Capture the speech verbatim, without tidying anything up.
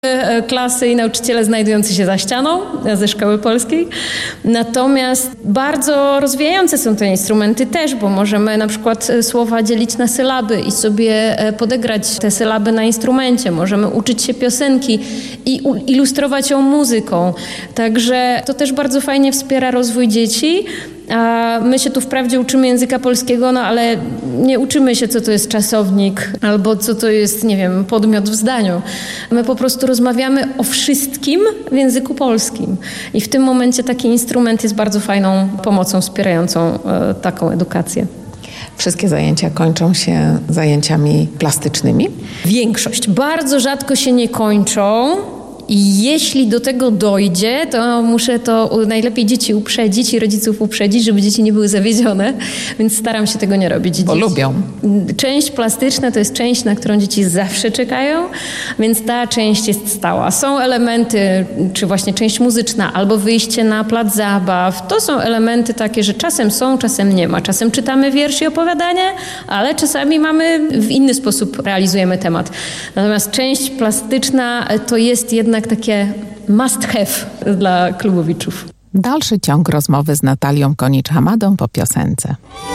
klasy i nauczyciele znajdujący się za ścianą ze szkoły polskiej. Natomiast bardzo rozwijające są te instrumenty też, bo możemy na przykład słowa dzielić na sylaby i sobie podegrać te sylaby na instrumencie. Możemy uczyć się piosenki i ilustrować ją muzyką. Także to też bardzo fajnie wspiera rozwój dzieci. A my się tu wprawdzie uczymy języka polskiego, no ale nie uczymy się, co to jest czasownik albo co to jest, nie wiem, podmiot w zdaniu. My po prostu rozmawiamy o wszystkim w języku polskim. I w tym momencie taki instrument jest bardzo fajną pomocą wspierającą e, taką edukację. Wszystkie zajęcia kończą się zajęciami plastycznymi? Większość. Bardzo rzadko się nie kończą. I jeśli do tego dojdzie, to muszę to najlepiej dzieci uprzedzić i rodziców uprzedzić, żeby dzieci nie były zawiedzione, więc staram się tego nie robić. Bo dzieci. lubią. Część plastyczna to jest część, na którą dzieci zawsze czekają, więc ta część jest stała. Są elementy, czy właśnie część muzyczna, albo wyjście na plac zabaw. To są elementy takie, że czasem są, czasem nie ma. Czasem czytamy wiersz i opowiadanie, ale czasami mamy, w inny sposób realizujemy temat. Natomiast część plastyczna to jest jednak takie must have dla klubowiczów. Dalszy ciąg rozmowy z Natalią Konicz-Hamadą po piosence.